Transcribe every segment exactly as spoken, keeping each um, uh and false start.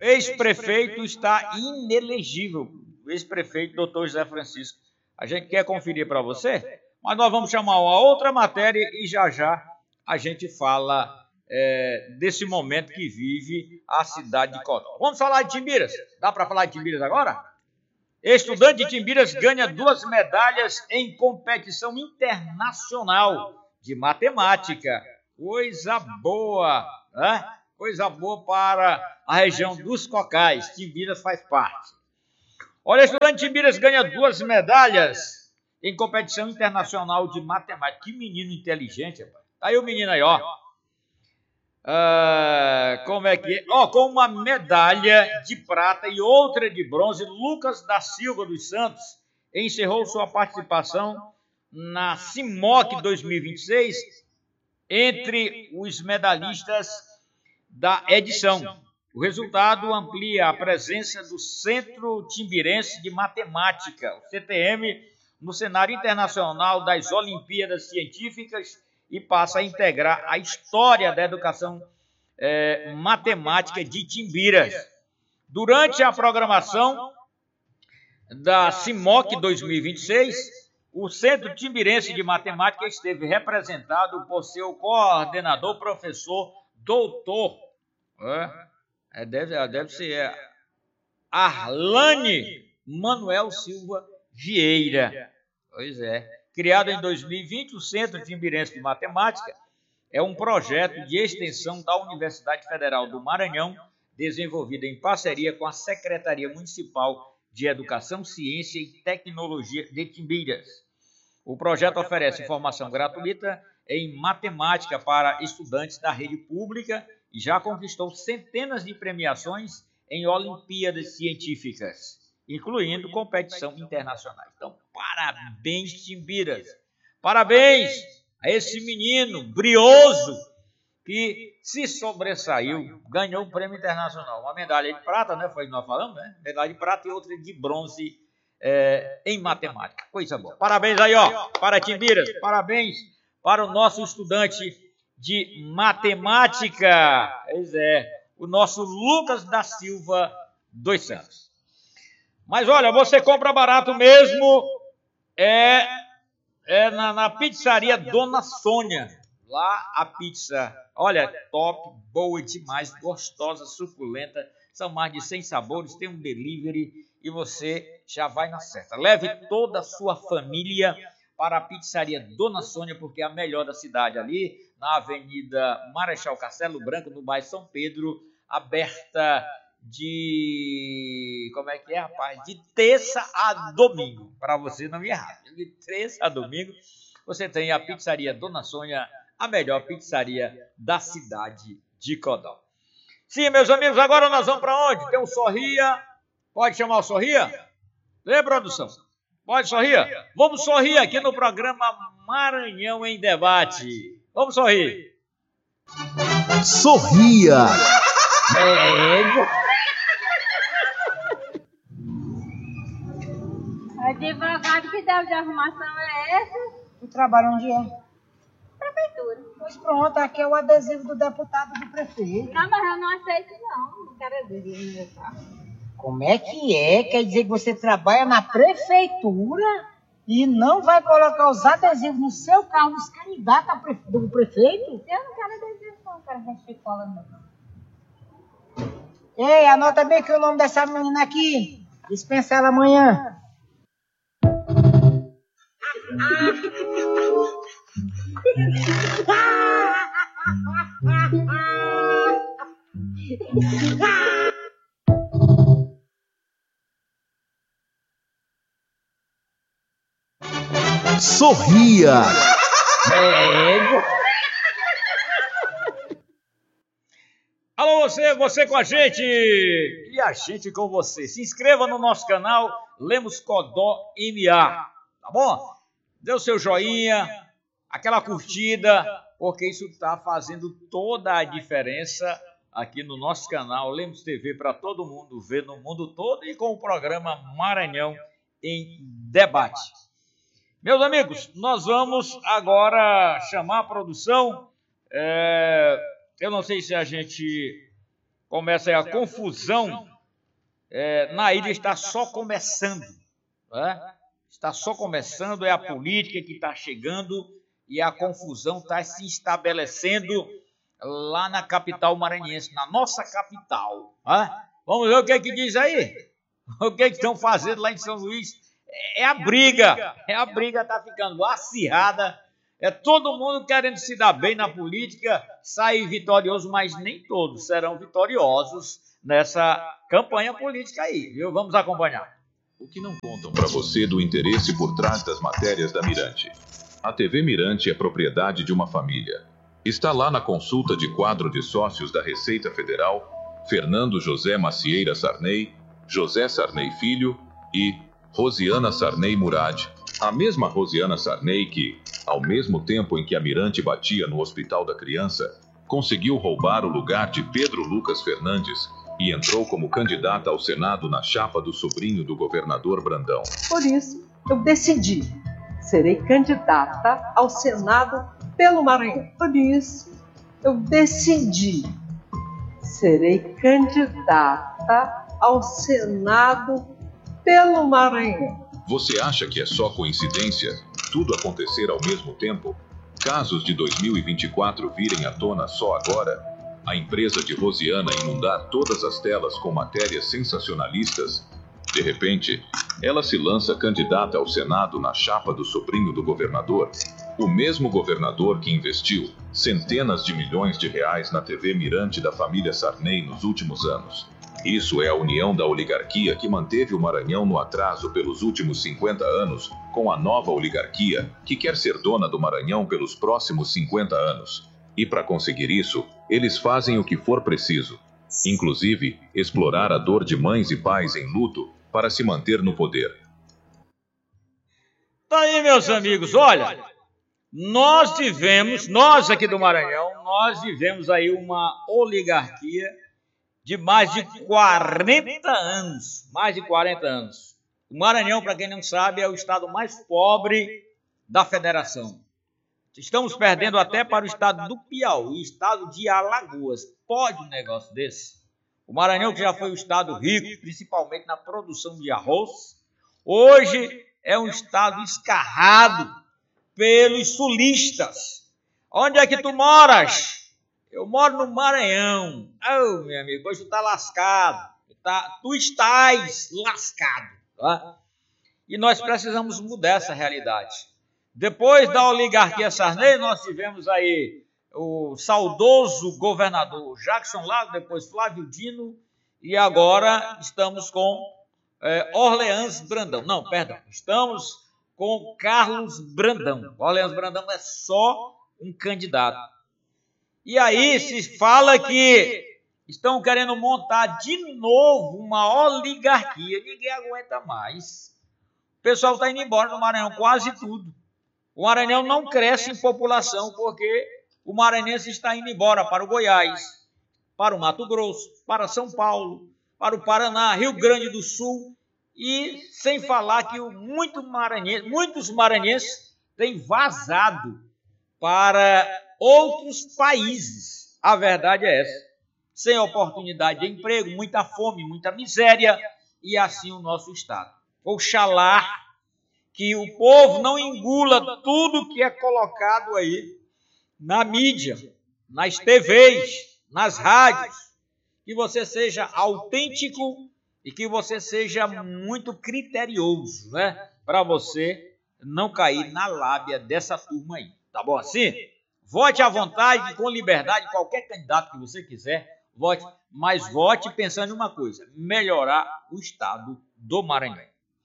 ex-prefeito está inelegível. O ex-prefeito, doutor José Francisco. A gente quer conferir para você, mas nós vamos chamar uma outra matéria e já já a gente fala é, desse momento que vive a cidade de Codó. Vamos falar de Timbiras? Dá para falar de Timbiras agora? Estudante de Timbiras ganha duas medalhas em competição internacional de matemática. Coisa boa, né? Coisa boa para a região dos Cocais. Timbiras faz parte. Olha, estudante de Timbiras ganha duas medalhas em competição internacional de matemática. Que menino inteligente, rapaz. Tá aí o menino aí, ó. Ah, como é que é? Ó, com uma medalha de prata e outra de bronze, Lucas da Silva dos Santos encerrou sua participação na CIMOC dois mil e vinte e seis entre os medalhistas da edição. O resultado amplia a presença do Centro Timbirense de Matemática, o C T M, no cenário internacional das Olimpíadas Científicas e passa a integrar a história da educação é, matemática de Timbiras. Durante a programação da CIMOC dois mil e vinte e seis, o Centro Timbirense de Matemática esteve representado por seu coordenador, professor, doutor, é, é, deve, deve ser é, Arlane Manuel Silva Vieira. Pois é. Criado em dois mil e vinte, o Centro Timbirense de Matemática é um projeto de extensão da Universidade Federal do Maranhão, desenvolvido em parceria com a Secretaria Municipal de Educação, Ciência e Tecnologia de Timbiras. O projeto oferece formação gratuita em matemática para estudantes da rede pública e já conquistou centenas de premiações em Olimpíadas Científicas, incluindo competição internacional. Então, parabéns, Timbiras. Parabéns a esse menino brioso que se sobressaiu, ganhou um prêmio internacional. Uma medalha de prata, né? Foi o que nós falamos, né? Medalha de prata e outra de bronze é, em matemática. Coisa boa. Parabéns aí, ó, para Timbiras. Parabéns para o nosso estudante de matemática. Pois é, o nosso Lucas da Silva dos Santos. Mas olha, você compra barato mesmo é, é na, na pizzaria Dona Sônia. Lá a pizza, olha, top, boa demais, gostosa, suculenta. São mais de cem sabores, tem um delivery e você já vai na certa. Leve toda a sua família para a pizzaria Dona Sônia, porque é a melhor da cidade ali, na Avenida Marechal Castelo Branco, no bairro São Pedro, aberta de, como é que é, rapaz? De terça a domingo, para você não me errar. De terça a domingo, você tem a pizzaria Dona Sônia, a melhor pizzaria da cidade de Codó. Sim, meus amigos, agora nós vamos para onde? Tem um Sorria, pode chamar o Sorria? Vem, produção, pode Sorria? Vamos sorrir aqui no programa Maranhão em Debate. Vamos sorrir. Sorria. É. Advogado, que deve de arrumação é essa? O trabalho onde é? Prefeitura. Pois pronto, aqui é o adesivo do deputado do prefeito. Não, mas eu não aceito não, não quero adesivo no meu carro. Como é que é? Quer dizer que você trabalha na prefeitura e não vai colocar os adesivos no seu carro dos candidatos do prefeito? Eu não quero adesivo não, quero rechicola não. Ei, anota bem que o nome dessa menina aqui. Dispensa ela amanhã. Sorria. É. Alô, você, você com a gente e a gente com você. Se inscreva no nosso canal Lemos Codó M A, tá bom? Dê o seu joinha, aquela curtida, porque isso está fazendo toda a diferença aqui no nosso canal Lemos T V para todo mundo ver no mundo todo e com o programa Maranhão em Debate. Meus amigos, nós vamos agora chamar a produção. É, eu não sei se a gente começa aí a confusão, é, na ilha está só começando, né? Está só começando, é a política que está chegando e a confusão está se estabelecendo lá na capital maranhense, na nossa capital. Né? Vamos ver o que é que diz aí? O que é que estão fazendo lá em São Luís? É a briga, é a briga está ficando acirrada, é todo mundo querendo se dar bem na política, sair vitorioso, mas nem todos serão vitoriosos nessa campanha política aí, viu? Vamos acompanhar. O que não contam para você do interesse por trás das matérias da Mirante. A T V Mirante é propriedade de uma família. Está lá na consulta de quadro de sócios da Receita Federal, Fernando José Macieira Sarney, José Sarney Filho e Rosiana Sarney Murad. A mesma Rosiana Sarney que, ao mesmo tempo em que a Mirante batia no Hospital da Criança, conseguiu roubar o lugar de Pedro Lucas Fernandes e entrou como candidata ao Senado na chapa do sobrinho do governador Brandão. Por isso, eu decidi. Serei candidata ao Senado pelo Maranhão. Por isso, eu decidi. Serei candidata ao Senado pelo Maranhão. Você acha que é só coincidência tudo acontecer ao mesmo tempo? Casos de dois mil e vinte e quatro virem à tona só agora? A empresa de Rosiana inundar todas as telas com matérias sensacionalistas? De repente, ela se lança candidata ao Senado na chapa do sobrinho do governador, o mesmo governador que investiu centenas de milhões de reais na T V Mirante da família Sarney nos últimos anos. Isso é a união da oligarquia que manteve o Maranhão no atraso pelos últimos cinquenta anos, com a nova oligarquia que quer ser dona do Maranhão pelos próximos cinquenta anos. E para conseguir isso, eles fazem o que for preciso, inclusive explorar a dor de mães e pais em luto para se manter no poder. Tá aí, meus amigos, olha, nós vivemos, nós aqui do Maranhão, nós vivemos aí uma oligarquia de mais de quarenta anos, mais de quarenta anos. O Maranhão, para quem não sabe, é o estado mais pobre da federação. Estamos perdendo até para o estado do Piauí, estado de Alagoas. Pode um negócio desse? O Maranhão, que já foi um estado rico, principalmente na produção de arroz, hoje é um estado escarrado pelos sulistas. Onde é que tu moras? Eu moro no Maranhão. Oh, meu amigo, hoje tu tá lascado. Tu, tá, tu estás lascado. Tá? E nós precisamos mudar essa realidade. Depois da oligarquia Sarney, nós tivemos aí o saudoso governador Jackson Lago, depois Flávio Dino, e agora estamos com é, Orleans Brandão. Não, perdão, estamos com Carlos Brandão. Orleans Brandão é só um candidato. E aí se fala que estão querendo montar de novo uma oligarquia. Ninguém aguenta mais. O pessoal está indo embora do Maranhão, quase tudo. O Maranhão não cresce em população porque o maranhense está indo embora para o Goiás, para o Mato Grosso, para São Paulo, para o Paraná, Rio Grande do Sul, e sem falar que muito maranhense, muitos maranhenses têm vazado para outros países. A verdade é essa. Sem oportunidade de emprego, muita fome, muita miséria, e assim o nosso estado. Oxalá que o povo não engula tudo que é colocado aí na mídia, nas T Vs, nas rádios, que você seja autêntico e que você seja muito criterioso, né? Para você não cair na lábia dessa turma aí, tá bom assim? Vote à vontade, com liberdade, qualquer candidato que você quiser, vote, mas vote pensando em uma coisa, melhorar o estado do Maranhão.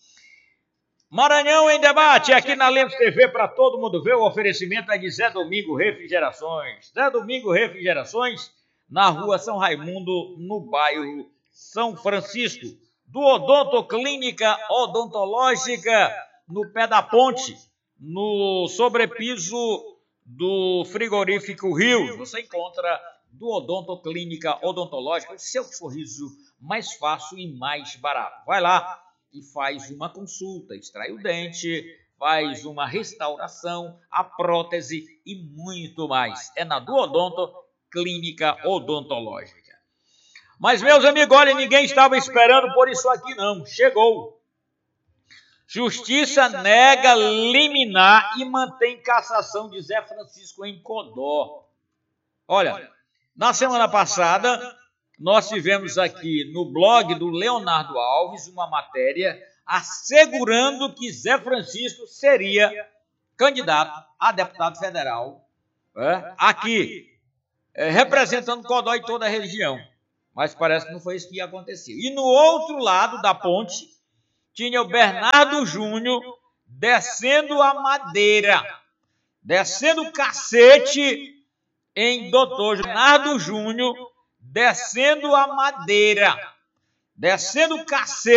Maranhão em debate, aqui na Lemos T V para todo mundo ver. O oferecimento é de Zé Domingo Refrigerações. Zé Domingo Refrigerações, na rua São Raimundo, no bairro São Francisco. Do Odonto Clínica Odontológica, no pé da ponte, no sobrepiso do frigorífico Rio. Você encontra do Odonto Clínica Odontológica o seu sorriso mais fácil e mais barato. Vai lá e faz uma consulta, extrai o dente, faz uma restauração, a prótese e muito mais. É na Duodonto Clínica Odontológica. Mas, meus amigos, olha, ninguém estava esperando por isso aqui, não. Chegou. Justiça nega liminar e mantém cassação de Zé Francisco em Codó. Olha, na semana passada, nós tivemos aqui no blog do Leonardo Alves uma matéria assegurando que Zé Francisco seria candidato a deputado federal, é, aqui, é, representando Codó e toda a região. Mas parece que não foi isso que aconteceu. E no outro lado da ponte, tinha o Bernardo Júnior descendo a madeira, descendo o cacete em doutor Bernardo Júnior, descendo a madeira, descendo o cacete